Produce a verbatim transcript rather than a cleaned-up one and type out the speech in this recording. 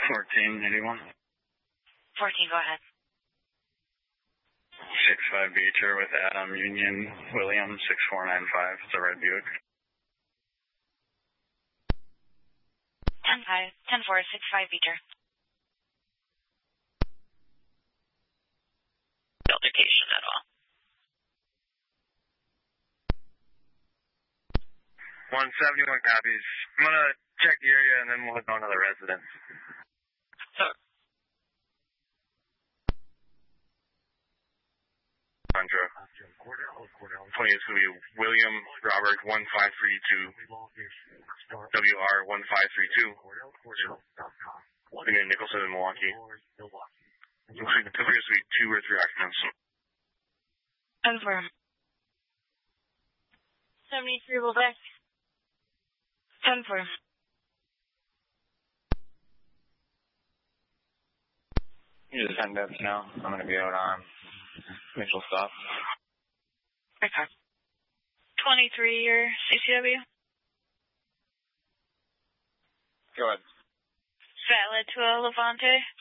fourteen eighty-one. fourteen, go ahead. six five Beecher with Adam Union William six four nine five. It's a red Buick. ten five, ten four, six five Beecher. Altercation at all. one seventy-one copies. I'm going to check the area and then we'll head on to the residence. So. Sandra. twenty is going to be William Robert one five three two. W R one five three two. Again, Nicholson in Milwaukee. Looks like it appears to be two or three occupants. Confirm. seventy-three will back. Confirm. You just send up now. I'm going to be out on Mitchell stop. Okay. twenty-three, your C C W? Go ahead. Valid to a Levante.